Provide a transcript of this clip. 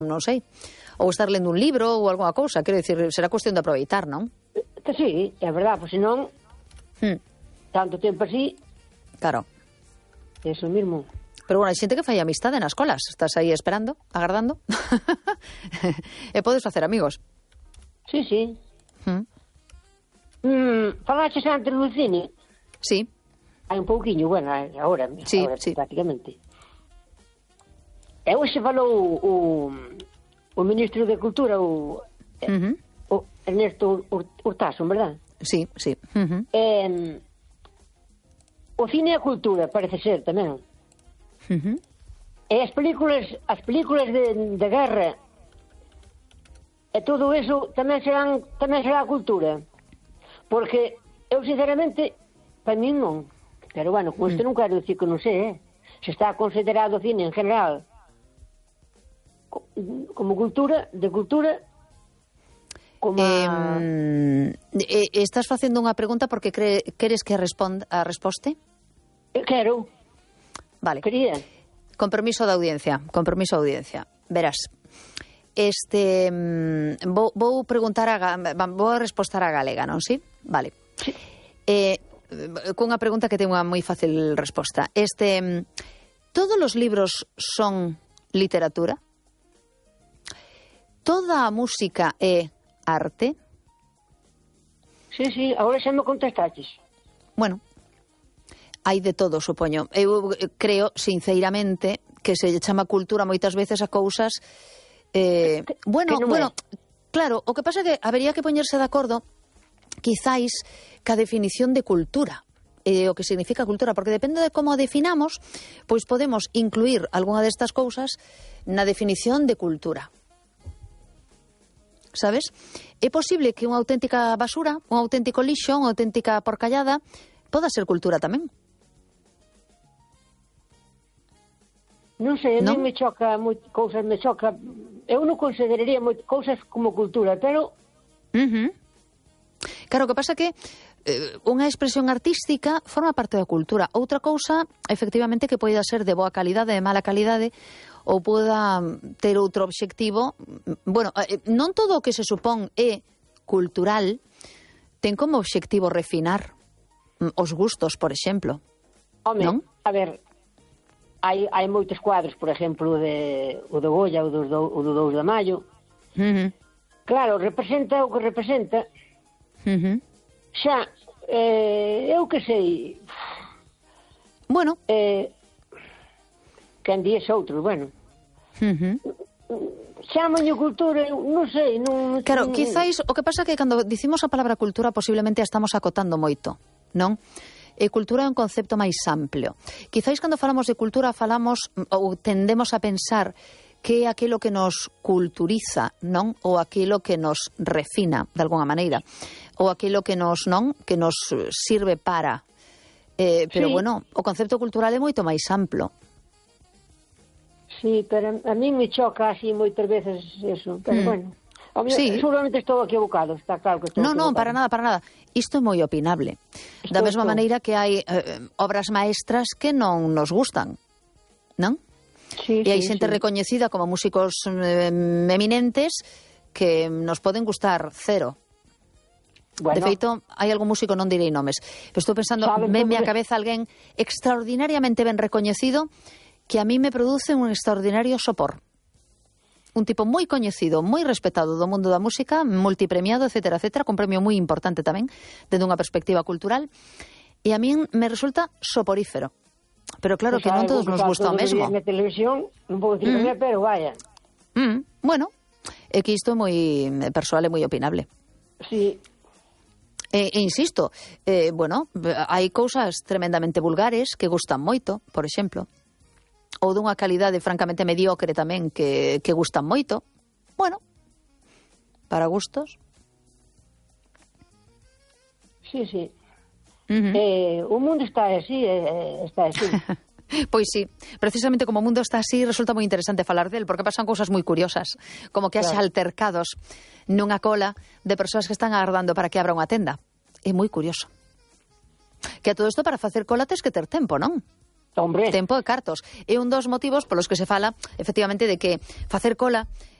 non sei, ou estar lendo un libro ou algunha cousa, quero dicir, será cuestión de aproveitar, non? Que sí, é verdad, pois senón tanto tempo así. Claro. Eso mismo. Pero bueno, hai xente que fai amistade nas colas, estás aí esperando, agardando, e podes facer amigos. Sí, sí. Falaches antes do cine? Sí. Hai un pouquiño, bueno, agora sí. prácticamente. E hoxe falou o ministro de Cultura, o Ernesto Urtasun, verdad? Sí, sí. O cine é a cultura, parece ser, tamén. E as películas de guerra e todo eso tamén será a cultura. Porque eu, sinceramente, para mí non. Pero, bueno, con isto non quero dicir que non sei, se está considerado o cine en general como cultura, de cultura, como estás facendo unha pregunta porque queres que a resposte? Quero. Vale. Quería. Compromiso de audiencia. Verás, vou preguntar vou respostar a galega, non si? Vale. Sí. Cunha pregunta que ten unha moi fácil resposta. Todos os libros son literatura? Toda a música é arte? Sí, agora xa me contestaches. Bueno, hai de todo, supoño. Eu creo, sinceramente, que se chama cultura moitas veces a cousas... Bueno, claro, o que pasa é que habería que poñerse de acordo, quizáis, ca definición de cultura. O que significa cultura, porque depende de como a definamos, pois podemos incluir algunha destas cousas na definición de cultura. Sabes? É posible que unha auténtica basura, un auténtico lixo, unha auténtica porcallada, poda ser cultura tamén. Non sei, a mí me choca cousas, eu non consideraría cousas como cultura, pero... Claro, o que pasa que unha expresión artística forma parte da cultura. Outra cousa, efectivamente, que poida ser de boa calidade, de mala calidade, ou poda ter outro obxectivo. Bueno, non todo o que se supón é cultural ten como obxectivo refinar os gustos, por exemplo. Home, non? A ver, hai moitos cuadros, por exemplo, o de Goya, o do 2 de maio. Claro, representa o que representa. Xa, eu que sei... Bueno... Quen díes outros, bueno. Chámoño cultura, non sei, non... Claro, quizáis, o que pasa que cando dicimos a palabra cultura posiblemente a estamos acotando moito, non? E cultura é un concepto máis amplio. Quizáis cando falamos de cultura falamos ou tendemos a pensar que é aquilo que nos culturiza, non? Ou aquilo que nos refina, de alguna maneira. Ou aquilo que nos sirve para... pero, bueno, o concepto cultural é moito máis amplo. Sí, pero a mí me choca así moitas veces eso, pero bueno. Seguramente estou equivocado, está claro que estou equivocado. Non, para nada. Isto é moi opinable. Da mesma maneira que hai obras maestras que non nos gustan, non? Sí, e hai xente recoñecida como músicos eminentes que nos poden gustar cero. Bueno. De feito, hai algún músico, non direi nomes, pero estou pensando, venme á cabeza alguén extraordinariamente ben recoñecido que a mí me produce un extraordinario sopor. Un tipo moi coñecido, moi respetado do mundo da música, multipremiado, etcétera, con premio moi importante tamén, dende unha perspectiva cultural, e a min me resulta soporífero. Pero claro que non todos nos gusta o mesmo. Na televisión, non vou dicir pero vaya. Bueno, é que isto é moi persoal e moi opinable. Sí. E insisto, bueno, hai cousas tremendamente vulgares que gustan moito, por exemplo, ou dunha calidade francamente mediocre tamén que gustan moito. Bueno, para gustos. Sí. O mundo está así, Pois sí, precisamente como o mundo está así resulta moi interesante falar del, porque pasan cousas moi curiosas, como que haxe altercados nunha cola de persoas que están agardando para que abra unha tenda. É moi curioso. Que a todo isto para facer cola tes que ter tempo, non? Hombre. Tempo e cartos. É un dos motivos polos que se fala, efectivamente, de que facer cola